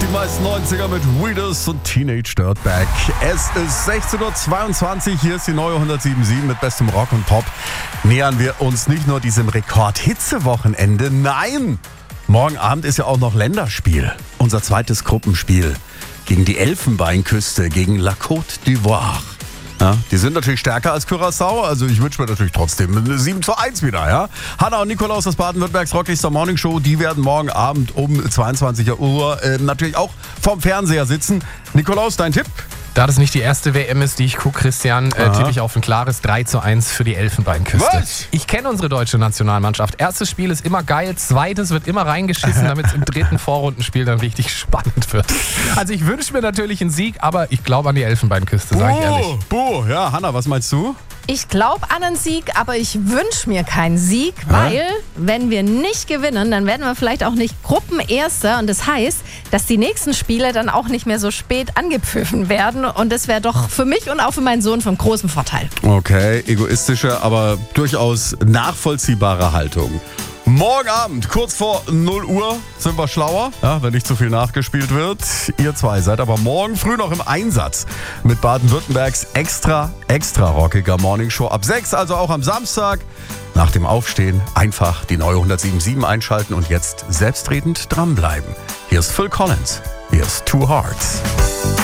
die meisten 90er mit Weeders und Teenage Dirtbag. Es ist 16.22 Uhr, hier ist die neue 107.7 mit bestem Rock und Pop. Nähern wir uns nicht nur diesem Rekord-Hitze-Wochenende, nein! Morgen Abend ist ja auch noch Länderspiel. Unser zweites Gruppenspiel gegen die Elfenbeinküste, gegen La Côte d'Ivoire. Ja, die sind natürlich stärker als Curaçao, also ich wünsche mir natürlich trotzdem eine 7:1 wieder, ja. Hanna und Nikolaus aus Baden-Württembergs Rocklichster Morning Show, die werden morgen Abend um 22 Uhr natürlich auch vorm Fernseher sitzen. Nikolaus, dein Tipp? Da das nicht die erste WM ist, die ich gucke, Christian, tippe ich auf ein klares 3:1 für die Elfenbeinküste. Was? Ich kenne unsere deutsche Nationalmannschaft. Erstes Spiel ist immer geil, zweites wird immer reingeschissen, damit es im dritten Vorrundenspiel dann richtig spannend wird. Also ich wünsche mir natürlich einen Sieg, aber ich glaube an die Elfenbeinküste, sage ich ehrlich. Ja, Hanna, was meinst du? Ich glaube an einen Sieg, aber ich wünsche mir keinen Sieg, weil wenn wir nicht gewinnen, dann werden wir vielleicht auch nicht Gruppenerster. Und das heißt, dass die nächsten Spiele dann auch nicht mehr so spät angepfiffen werden. Und das wäre doch für mich und auch für meinen Sohn von großem Vorteil. Okay, egoistische, aber durchaus nachvollziehbare Haltung. Morgen Abend, kurz vor 0 Uhr, sind wir schlauer, ja, wenn nicht zu viel nachgespielt wird. Ihr zwei seid aber morgen früh noch im Einsatz mit Baden-Württembergs extra rockiger Morningshow ab 6, also auch am Samstag. Nach dem Aufstehen einfach die neue 107.7 einschalten und jetzt selbstredend dranbleiben. Hier ist Phil Collins, hier ist Two Hearts.